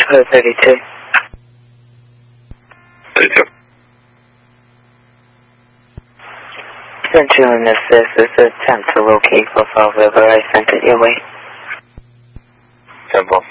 Code 32. 32. Central and Assist, this is attempt to locate Buffalo River. I sent it your way. Temple.